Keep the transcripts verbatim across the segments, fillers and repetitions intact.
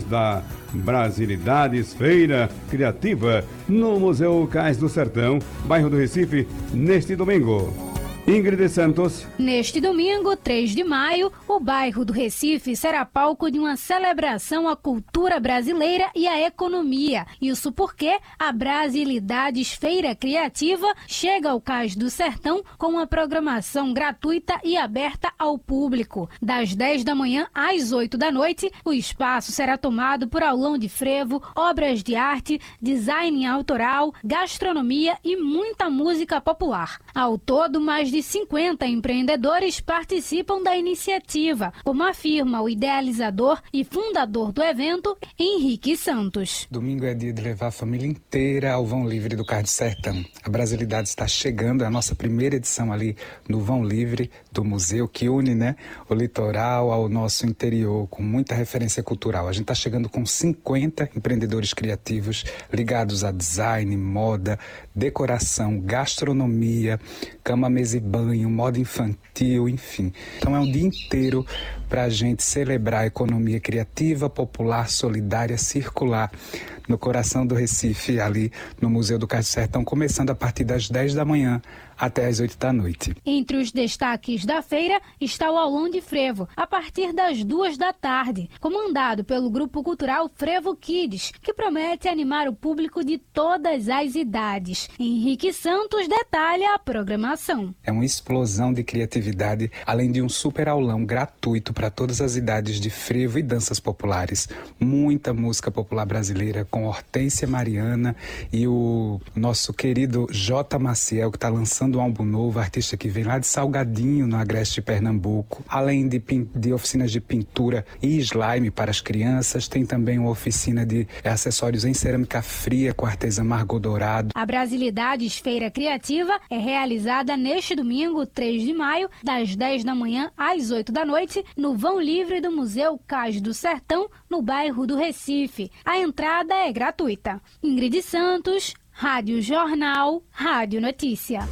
da Brasilidades Feira Criativa no Museu Cais do Sertão, bairro do Recife, neste domingo. Ingrid Santos. Neste domingo, três de maio, o bairro do Recife será palco de uma celebração à cultura brasileira e à economia. Isso porque a Brasilidades Feira Criativa chega ao Cais do Sertão com uma programação gratuita e aberta ao público. Das dez da manhã às oito da noite, o espaço será tomado por aulão de frevo, obras de arte, design autoral, gastronomia e muita música popular. Ao todo, mais de cinquenta empreendedores participam da iniciativa, como afirma o idealizador e fundador do evento, Henrique Santos. Domingo é dia de levar a família inteira ao Vão Livre do Cais do Sertão. A Brasilidade está chegando, é a nossa primeira edição ali no Vão Livre do museu, que une, né, o litoral ao nosso interior, com muita referência cultural. A gente está chegando com cinquenta empreendedores criativos ligados a design, moda, decoração, gastronomia, cama, mesa e banho, moda infantil, enfim. Então é um dia inteiro para a gente celebrar a economia criativa, popular, solidária, circular, no coração do Recife, ali no Museu do Cais do Sertão, começando a partir das dez da manhã até as oito da noite. Entre os destaques da feira está o aulão de frevo, a partir das duas da tarde, comandado pelo grupo cultural Frevo Kids, que promete animar o público de todas as idades. Henrique Santos detalha a programação. É uma explosão de criatividade, além de um super aulão gratuito para todas as idades de frevo e danças populares. Muita música popular brasileira com Hortência Mariana e o nosso querido J. Maciel, que está lançando um álbum novo, artista que vem lá de Salgadinho, no Agreste de Pernambuco. Além de, de oficinas de pintura e slime para as crianças, tem também uma oficina de acessórios em cerâmica fria com a artesã Margot Dourado. A Brasilidades Feira Criativa é realizada neste domingo, três de maio, das dez da manhã às oito da noite, no Vão Livre do Museu Cais do Sertão, no bairro do Recife. A entrada é gratuita. Ingrid Santos, Rádio Jornal, Rádio Notícia.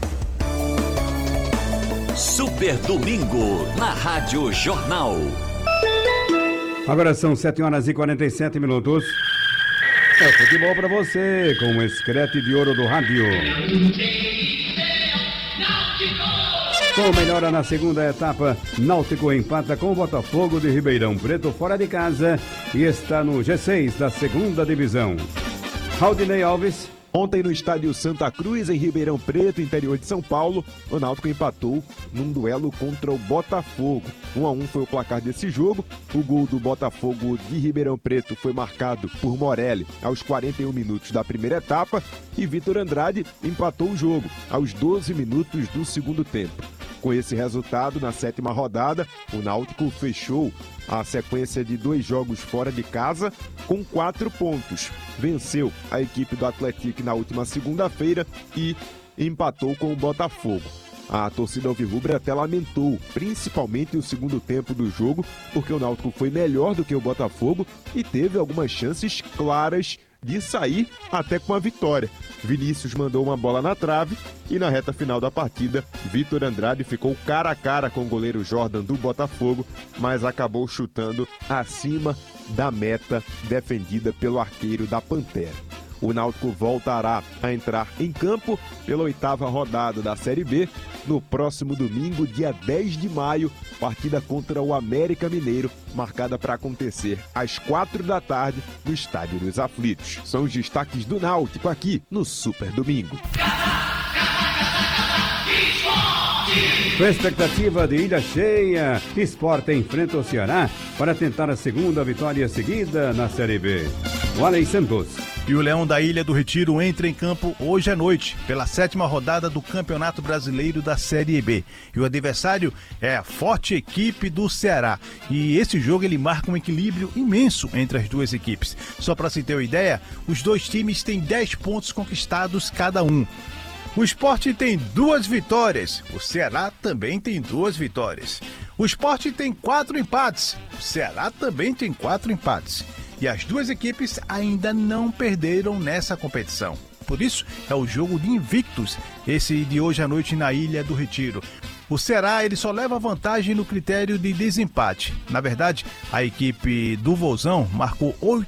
Super Domingo, na Rádio Jornal. Agora são sete horas e quarenta e sete minutos. É futebol para você, com o escrete de ouro do rádio. Com melhora na segunda etapa, Náutico empata com o Botafogo de Ribeirão Preto fora de casa e está no G seis da segunda divisão. Raudinei Alves. Ontem no estádio Santa Cruz, em Ribeirão Preto, interior de São Paulo, o Náutico empatou num duelo contra o Botafogo. um a um foi o placar desse jogo. O gol do Botafogo de Ribeirão Preto foi marcado por Morelli aos quarenta e um minutos da primeira etapa e Vitor Andrade empatou o jogo aos doze minutos do segundo tempo. Com esse resultado, na sétima rodada, o Náutico fechou a sequência de dois jogos fora de casa com quatro pontos. Venceu a equipe do Atlético na última segunda-feira e empatou com o Botafogo. A torcida alvirrubra até lamentou, principalmente o segundo tempo do jogo, porque o Náutico foi melhor do que o Botafogo e teve algumas chances claras de sair até com a vitória. Vinícius mandou uma bola na trave e na reta final da partida, Vitor Andrade ficou cara a cara com o goleiro Jordan do Botafogo, mas acabou chutando acima da meta defendida pelo arqueiro da Pantera. O Náutico voltará a entrar em campo pela oitava rodada da Série B no próximo domingo, dia dez de maio, partida contra o América Mineiro, marcada para acontecer às quatro da tarde no Estádio dos Aflitos. São os destaques do Náutico aqui no Super Domingo. Com a expectativa de ilha cheia, Sport enfrenta o Ceará para tentar a segunda vitória seguida na Série B. O Alei Santos. E o Leão da Ilha do Retiro entra em campo hoje à noite, pela sétima rodada do Campeonato Brasileiro da Série B. E o adversário é a forte equipe do Ceará. E esse jogo ele marca um equilíbrio imenso entre as duas equipes. Só para se ter uma ideia, os dois times têm dez pontos conquistados cada um. O Sport tem duas vitórias, o Ceará também tem duas vitórias. O Sport tem quatro empates, o Ceará também tem quatro empates. E as duas equipes ainda não perderam nessa competição. Por isso, é o jogo de invictos, esse de hoje à noite na Ilha do Retiro. O Ceará ele só leva vantagem no critério de desempate. Na verdade, a equipe do Vozão marcou